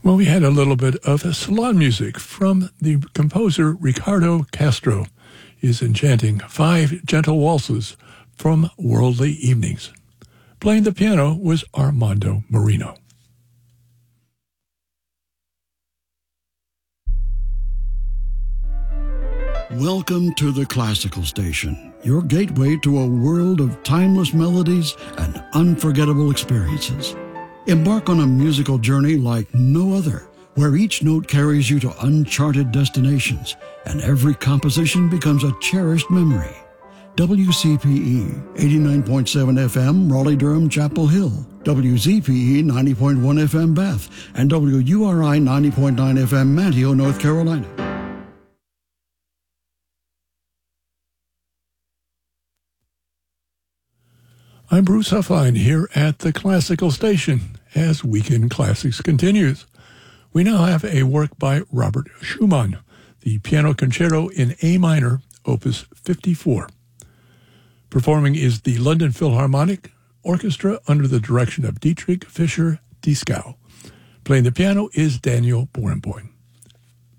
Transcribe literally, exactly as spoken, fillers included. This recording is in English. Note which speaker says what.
Speaker 1: Well, we had a little bit of salon music from the composer Ricardo Castro. He's enchanting five gentle waltzes from Worldly Evenings. Playing the piano was Armando Marino.
Speaker 2: Welcome to the Classical Station, your gateway to a world of timeless melodies and unforgettable experiences. Embark on a musical journey like no other, where each note carries you to uncharted destinations and every composition becomes a cherished memory. W C P E eighty-nine point seven F M, Raleigh-Durham, Chapel Hill, W Z P E ninety point one F M, Bath, and W U R I ninety point nine F M, Manteo, North Carolina.
Speaker 1: I'm Bruce Huffline here at the Classical Station as Weekend Classics continues. We now have a work by Robert Schumann, the Piano Concerto in A minor, Opus fifty-four. Performing is the London Philharmonic Orchestra under the direction of Dietrich Fischer-Dieskau. Playing the piano is Daniel Barenboim.